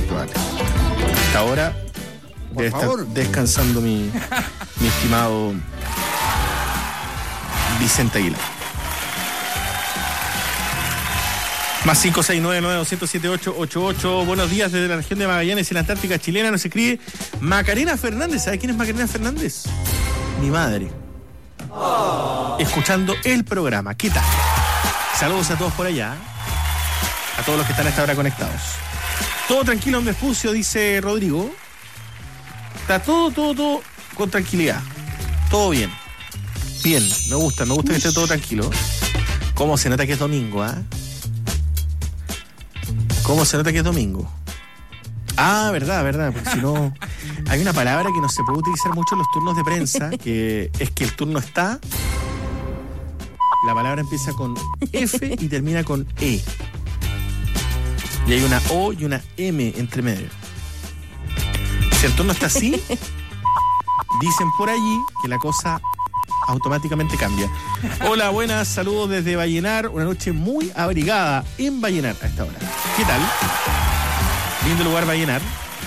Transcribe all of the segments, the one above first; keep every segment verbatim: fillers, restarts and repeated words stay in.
Perfecto, vale. Hasta ahora debe estar descansando mi, mi estimado Vicente Aguilar. Más cinco seis nueve nueve dos cero siete ocho ocho ocho. Buenos días desde la región de Magallanes, en la Antártica chilena. Nos escribe Macarena Fernández. ¿Sabe quién es Macarena Fernández? Mi madre. Oh. Escuchando el programa. ¿Qué tal? Saludos a todos por allá. A todos los que están a esta hora conectados. Todo tranquilo en Vespucio, dice Rodrigo. Está todo, todo, todo con tranquilidad. Todo bien. Bien, me gusta, me gusta que esté todo tranquilo. ¿Cómo se nota que es domingo, ah? ¿eh? ¿Cómo se nota que es domingo? Ah, verdad, verdad, porque si no... Hay una palabra que no se puede utilizar mucho en los turnos de prensa, que es que el turno está... La palabra empieza con F y termina con E. Y hay una O y una M entre medio. Si el turno está así, dicen por allí que la cosa automáticamente cambia. Hola, buenas, saludos desde Vallenar. Una noche muy abrigada en Vallenar a esta hora. ¿Qué tal? Lindo lugar Vallenar.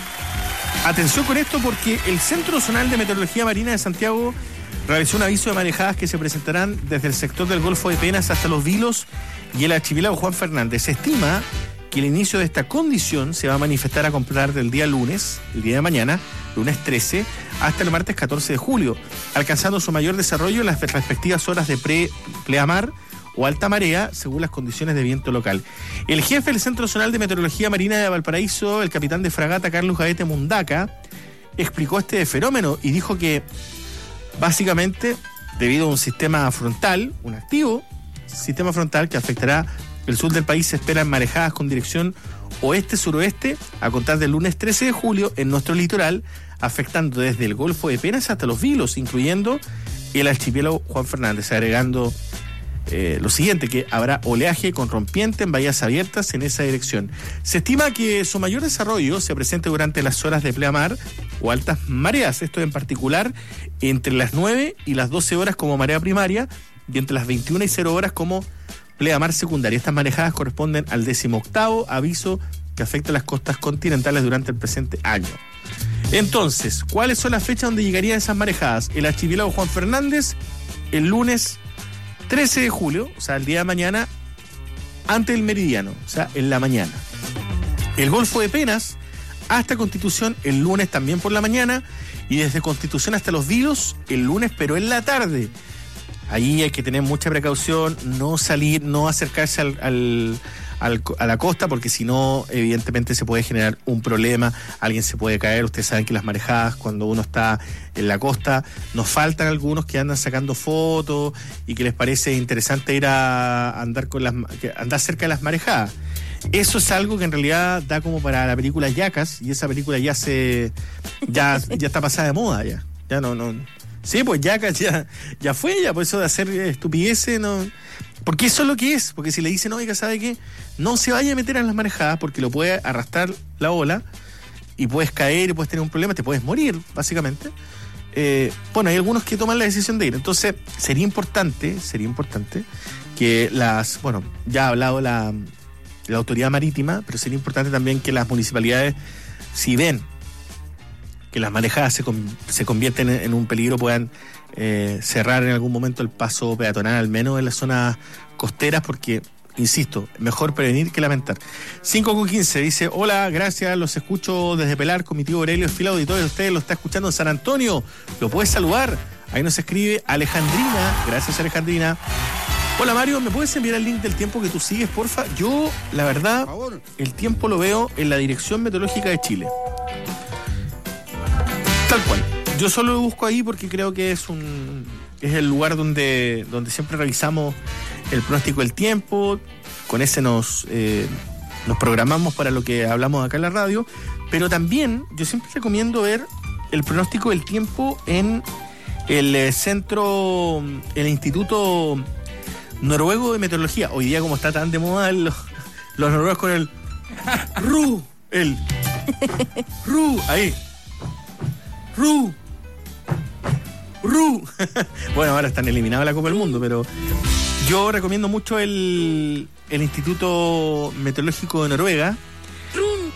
Atención con esto porque el Centro Zonal de Meteorología Marina de Santiago realizó un aviso de marejadas que se presentarán desde el sector del Golfo de Penas hasta Los Vilos y el archipiélago Juan Fernández. Se estima que el inicio de esta condición se va a manifestar a completar del día lunes, el día de mañana, lunes trece, hasta el martes catorce de julio, alcanzando su mayor desarrollo en las respectivas horas de pre, pleamar o alta marea, según las condiciones de viento local. El jefe del Centro Zonal de Meteorología Marina de Valparaíso, el capitán de fragata Carlos Gaete Mundaca, explicó este fenómeno y dijo que, básicamente, debido a un sistema frontal, un activo sistema frontal que afectará el sur del país, se esperan marejadas con dirección oeste-suroeste a contar del lunes trece de julio en nuestro litoral, afectando desde el Golfo de Penas hasta Los Vilos, incluyendo el archipiélago Juan Fernández, agregando eh, lo siguiente, que habrá oleaje con rompiente en bahías abiertas en esa dirección. Se estima que su mayor desarrollo se presente durante las horas de pleamar o altas mareas, esto en particular entre las nueve y las doce horas como marea primaria y entre las veintiuna y cero horas como pleamar secundaria. Estas marejadas corresponden al decimoctavo aviso que afecta a las costas continentales durante el presente año. Entonces, ¿cuáles son las fechas donde llegarían esas marejadas? El archipiélago Juan Fernández, el lunes trece de julio, o sea, el día de mañana, antes del meridiano, o sea, en la mañana. El Golfo de Penas, hasta Constitución, el lunes también por la mañana, y desde Constitución hasta Los Vilos, el lunes, pero en la tarde. Ahí hay que tener mucha precaución, no salir, no acercarse al, al, al, a la costa, porque si no, evidentemente se puede generar un problema, alguien se puede caer. Ustedes saben que las marejadas, cuando uno está en la costa, nos faltan algunos que andan sacando fotos y que les parece interesante ir a andar con las andar cerca de las marejadas. Eso es algo que en realidad da como para la película Yacas, y esa película ya se ya, ya está pasada de moda, ya, ya no, no. Sí, pues ya, ya, ya fue, ya por eso de hacer estupideces, no. Porque eso es lo que es, porque si le dicen, oiga, ¿sabe qué? No se vaya a meter en las marejadas porque lo puede arrastrar la ola y puedes caer y puedes tener un problema, te puedes morir, básicamente. Eh, bueno, hay algunos que toman la decisión de ir. Entonces, sería importante, sería importante que las, bueno, ya ha hablado la, la autoridad marítima, pero sería importante también que las municipalidades, si ven que las marejadas se, con, se convierten en, en un peligro, puedan eh, cerrar en algún momento el paso peatonal, al menos en las zonas costeras, porque, insisto, mejor prevenir que lamentar. cinco con quince dice, hola, gracias, los escucho desde Pelar con mi tío Aurelio, fiel auditorio de ustedes, lo está escuchando en San Antonio, lo puedes saludar. Ahí nos escribe Alejandrina, gracias Alejandrina. Hola Mario, ¿me puedes enviar el link del tiempo que tú sigues, porfa? Yo, la verdad, el tiempo lo veo en la Dirección Meteorológica de Chile. Tal cual. Yo solo lo busco ahí porque creo que es un es el lugar donde, donde siempre revisamos el pronóstico del tiempo. Con ese nos, eh, nos programamos para lo que hablamos acá en la radio. Pero también yo siempre recomiendo ver el pronóstico del tiempo en el eh, centro, el Instituto Noruego de Meteorología. Hoy día, como está tan de moda los, los noruegos con el RU, el RU, ahí. ¡Ru! ¡Ru! Bueno, ahora están eliminados de la Copa del Mundo, pero yo recomiendo mucho el, el Instituto Meteorológico de Noruega,